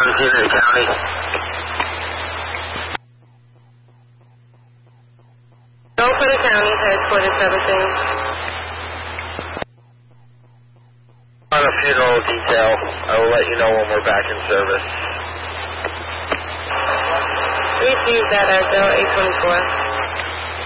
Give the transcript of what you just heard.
Henry County. Gulfport County, headquarters 17. On a funeral detail. I will let you know when we're back in service. Received that at 0824.